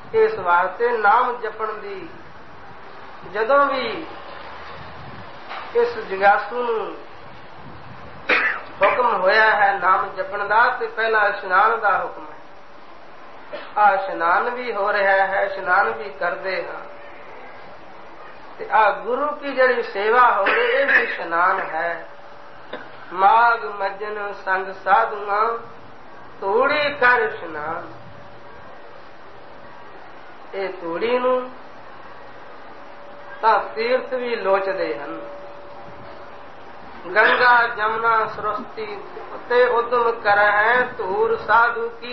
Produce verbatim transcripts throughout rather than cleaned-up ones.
इस वास्ते नाम जपण दी जदों भी इस जिज्ञासू नूं हुक्म होया है नाम जपण दा, ते पहला इशनान दा हुक्म है। आ इशनान भी हो रहा है, इशनान भी करते हैं। आ गुरु की जड़ी सेवा हो रही ये भी इशनान है। माग मज्जन संग साधुआ तूड़ी कर इशनान। ये तूड़ी नूं तां तीर्थ भी लोचदे हन। गंगा जमुना सरस्वती ते उद्यम करहै धूर साधु की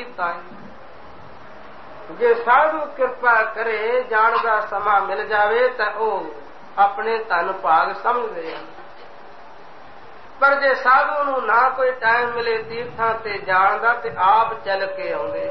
ताई। जे साधु कृपा करे जान दा समा मिल जावे तां ओह अपने धन भाग समझदे हन। पर जे साधु नूं ना कोई टाइम मिले तीर्थां ते जाण दा ते आप चल के आउंदे।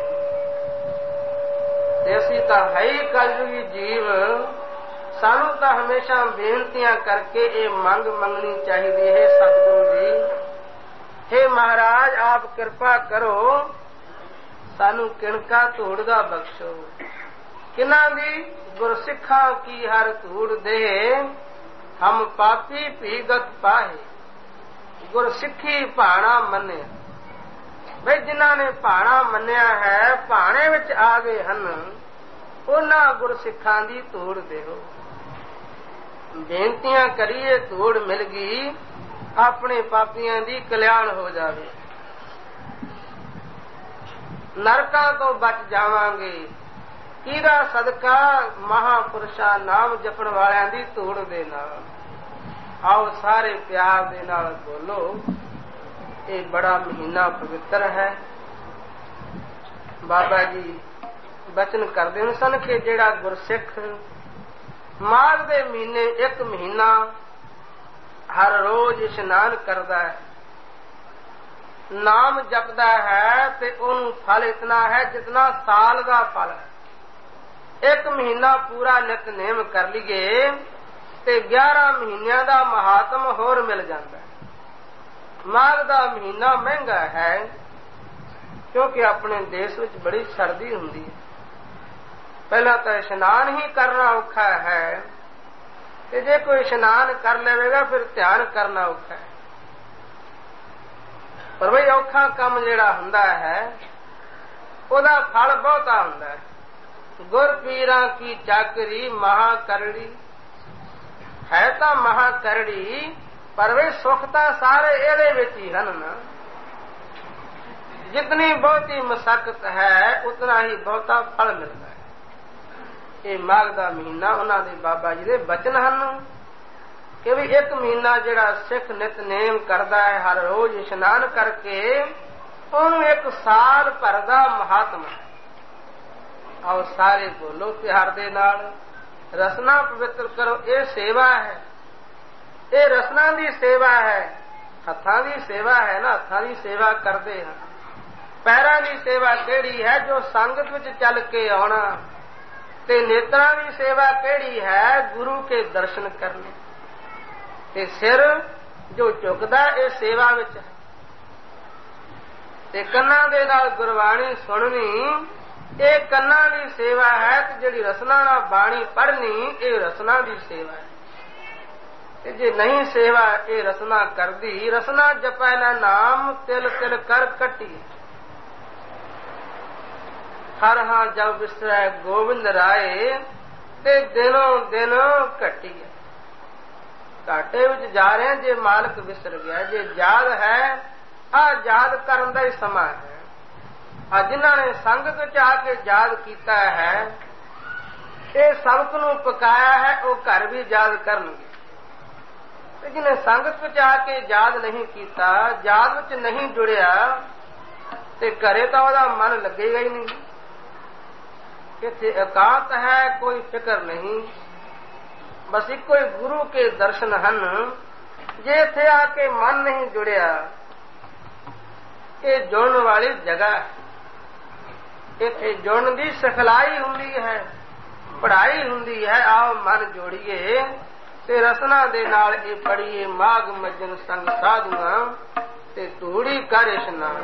ते असीं तां है ही कलयुगी जीव, सानू तो हमेशा बेनतियां करके ये मंग मंगनी चाहिए है सतगुरु जी, हे महाराज आप कृपा करो सानू किणका धूड़ दा बख्शो। किना दी गुरसिखा की हर धूड़ दे हम पापी भीगत पाहे। गुरसिखी भाणा मन्निया, भाई जिन्हां ने भाणा मन्निया है भाणे विच आ गए हन उन्हां गुरसिखां दी धूड़ देओ। बेनतियां करिए धूड़ मिल गई अपने पापियां दी कल्याण हो जावे, नरकां तो बच जावांगे। किहदा सदका महापुरुषा नाम जपण वालियां दी धूड़ दे नाल। आओ सारे प्यार दे नाल बोलो, ये बड़ा महीना पवित्र है। बाबा जी बचन करदे सन कि जेड़ा गुरसिख माघ दे महीने एक महीना हर रोज इशनान करदा है, नाम जपदा है, ते ओनू फल इतना है जितना साल का फल है। एक महीना पूरा नितनेम कर लीए ते ग्यारह महीनिया का महात्म होर मिल जाता है। माघ का महीना महंगा है क्योंकि अपने देश में बड़ी सर्दी हुंदी है। पहला तो इशनान ही करना औखा है, कि जे कोई इशनान कर लेगा फिर ध्यान करना औखा है। पर भाई औखा काम जेड़ा हुंदा है ओदा फल बहुता हुंदा है। गुर पीरां की चाकरी महा करड़ी है, तो महा करड़ी पर वे सुखता सारे एदे विच ही हन ना। जितनी बहुती मशक्कत है उतना ही बहुता फल मिलता है। ये माघ का महीना उन्होंने बाबा जी के बचन हैं कि भी एक महीना जिहड़ा सिख नितनेम करता है हर रोज इशनान करके उन्होंने एक साल भर का महात्मा है। आओ सारे बोलो प्यार दे नाल, रसना पवित्र करो। ये सेवा है, ये रसना की सेवा है। हत्थां की सेवा है ना, हत्थां की सेवा करते हैं। पैरां की सेवा केड़ी है जो संगत विच चल के आना, ते नेत्रां की सेवा केड़ी है गुरु के दर्शन करने। ते सिर जो झुकदा ये सेवा विच है, ते कन्नां दे नाल गुरबाणी सुननी ये कन्नां की सेवा है, ते जिहड़ी रसना नाल बाणी पढ़नी ये रसना की सेवा है। ते जे नहीं सेवा ये रसना करदी, रसना जपै ना नाम तिल तिल कर कटी। हर हां जब विसरै गोविंद राय ते दिनों दिन घटी है। घाटे विच जा रहे हैं जे मालक विसर गया। जे याद है आ याद करन दा ही समा है। आ जिन्हां ने संगत विच आके याद कीता है ये सबक नूं पकाया है वो घर भी याद करनगे। ते जिन्हें संगत विच आके याद नहीं कीता, याद विच नहीं जुड़िया ते घरे तां ओहदा मन लगेगा ही नहीं। इत्थे एकांत है, कोई फिक्र नहीं, बस इको ही गुरु के दर्शन हन। जे इत्थे आके मन नहीं जुड़िया ये जुड़न वाली जगह है। इत्थे जुड़न की सिखलाई हुंदी है, पढ़ाई हुंदी है। आओ मन जोड़िए ते रसना दे नाल ये पढ़िए माघ मज्जन संग साधुआ ते धूड़ी कर इशनान।